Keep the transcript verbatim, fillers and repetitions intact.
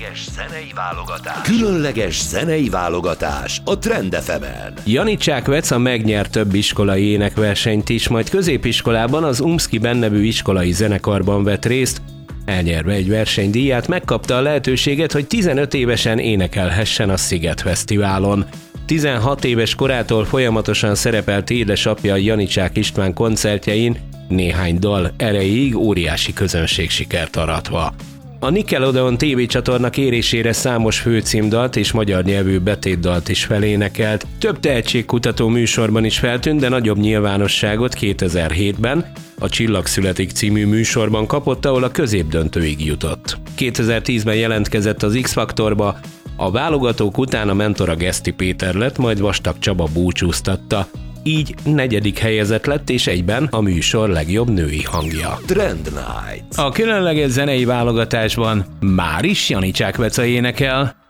Különleges zenei válogatás. Különleges zenei válogatás a Trend ef emen. Janicsák Veca megnyert több iskolai énekversenyt is, majd középiskolában az Umszkiben nevű iskolai zenekarban vett részt. Elnyerve egy versenydíját, megkapta a lehetőséget, hogy tizenöt évesen énekelhessen a Sziget Fesztiválon. tizenhat éves korától folyamatosan szerepelt édesapja Janicsák István koncertjein, néhány dal erejéig óriási közönségsikert aratva. A Nickelodeon tévécsatorna kérésére számos főcímdalt és magyar nyelvű betétdalt is felénekelt. Több tehetségkutató műsorban is feltűnt, de nagyobb nyilvánosságot kétezer-hétben a Csillag születik című műsorban kapott, ahol a középdöntőig jutott. kétezer-tízben jelentkezett az X-Faktorba, a válogatók után a mentora Geszti Péter lett, majd Vastag Csaba búcsúztatta. Így negyedik helyezett lett, és egyben a műsor legjobb női hangja. Trend Night. A különleges zenei válogatásban már is Janicsák Veca énekel.